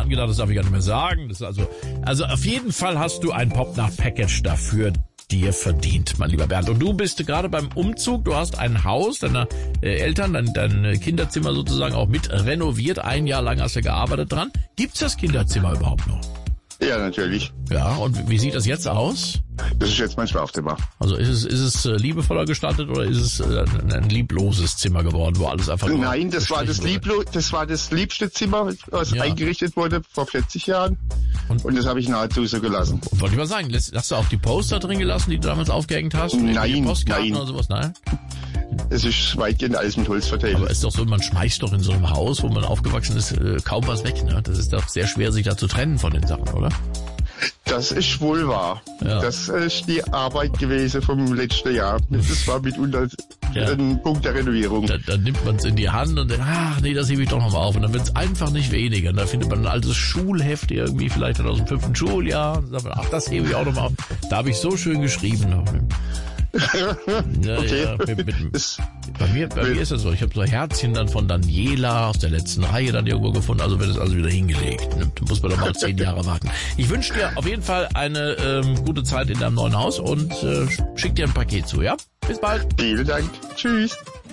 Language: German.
Daten gedacht, das darf ich gar nicht mehr sagen. Das ist also auf jeden Fall hast du ein Popnach-Package dafür dir verdient, mein lieber Bernd. Und du bist gerade beim Umzug, du hast ein Haus deiner Eltern, dein Kinderzimmer sozusagen auch mit renoviert. 1 Jahr lang hast du gearbeitet dran. Gibt's das Kinderzimmer überhaupt noch? Ja, natürlich. Ja, und wie sieht das jetzt aus? Das ist jetzt mein Schlafzimmer. Also ist es liebevoller gestaltet oder ist es ein liebloses Zimmer geworden, wo alles einfach Nein, das war das liebste Zimmer, was eingerichtet wurde vor 40 Jahren. Und das habe ich nahezu so gelassen. Und wollte ich mal sagen, hast du auch die Poster drin gelassen, die du damals aufgehängt hast? Nein, Postkarten oder sowas? Nein. Es ist weitgehend alles mit Holz verteilt. Aber ist doch so, man schmeißt doch in so einem Haus, wo man aufgewachsen ist, kaum was weg, ne? Das ist doch sehr schwer, sich da zu trennen von den Sachen, oder? Das ist wohl wahr. Ja. Das ist die Arbeit gewesen vom letzten Jahr. Das war mitunter ein Punkt der Renovierung. Dann nimmt man es in die Hand und denkt, ach nee, das hebe ich doch nochmal auf. Und dann wird es einfach nicht weniger. Und da findet man ein altes Schulheft irgendwie, vielleicht aus dem 5. Schuljahr. Und dann sagt man, ach, das hebe ich auch nochmal auf. Da habe ich so schön geschrieben. Ja, okay. Ja, bei mir ist das so. Ich habe so Herzchen dann von Daniela aus der letzten Reihe dann irgendwo gefunden. Also wird es also wieder hingelegt. Da muss man doch mal 10 Jahre warten. Ich wünsche dir auf jeden Fall eine gute Zeit in deinem neuen Haus und schick dir ein Paket zu, ja? Bis bald. Vielen Dank. Tschüss.